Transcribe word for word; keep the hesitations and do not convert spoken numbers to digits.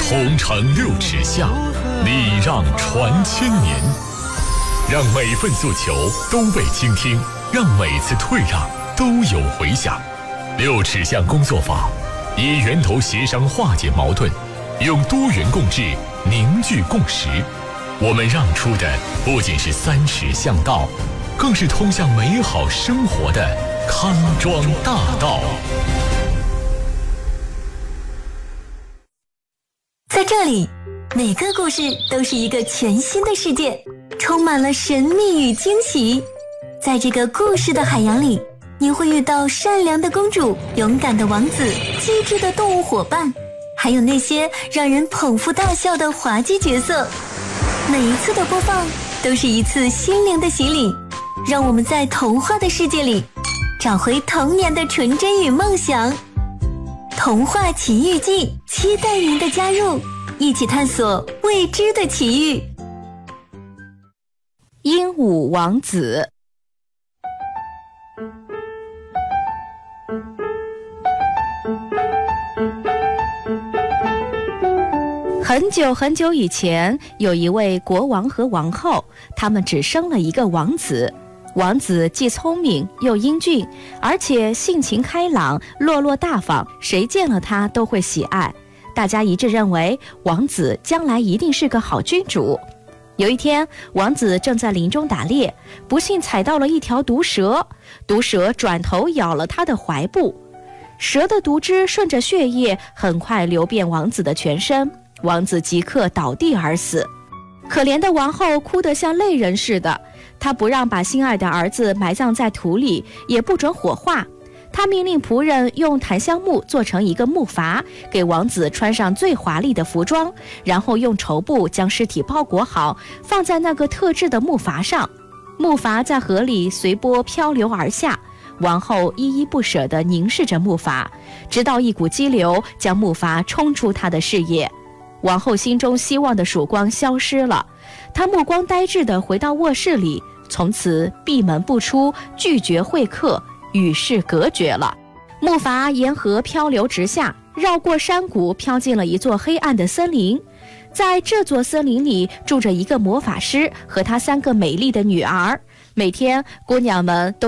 红尘六尺下，礼让传千年。让每份诉求都被倾听，让每次退让都有回响。六尺巷工作法，以源头协商化解矛盾，用多元共治凝聚共识。我们让出的不仅是三尺巷道，更是通向美好生活的康庄大道。 在这里，每个故事都是一个全新的世界，充满了神秘与惊喜。在这个故事的海洋里，你会遇到善良的公主、勇敢的王子、机智的动物伙伴，还有那些让人捧腹大笑的滑稽角色。每一次的播放都是一次心灵的洗礼，让我们在童话的世界里找回童年的纯真与梦想。童话奇遇记，期待您的加入，一起探索未知的奇遇。 鹦鹉王子。很久很久以前，有一位国王和王后，他们只生了一个王子。王子既聪明又英俊，而且性情开朗，落落大方，谁见了他都会喜爱。大家一致认为，王子将来一定是个好君主。有一天，王子正在林中打猎，不幸踩到了一条毒蛇，毒蛇转头咬了他的怀部，蛇的毒汁顺着血液很快流遍王子的全身，王子即刻倒地而死。可怜的王后哭得像泪人似的，她不让把心爱的儿子埋葬在土里，也不准火化。她命令仆人用檀香木做成一个木筏，给王子穿上最华丽的服装，然后用绸布将尸体包裹好，放在那个特制的木筏上。木筏在河里随波漂流而下，王后依依不舍地凝视着木筏，直到一股激流将木筏冲出她的视野。王后心中希望的曙光消失了，她目光呆滞地回到卧室里，从此闭门不出，拒绝会客，与世隔绝了。木筏沿河漂流直下，绕过山谷，飘进了一座黑暗的森林。在这座森林里住着一个魔法师和他三个美丽的女儿，每天姑娘们都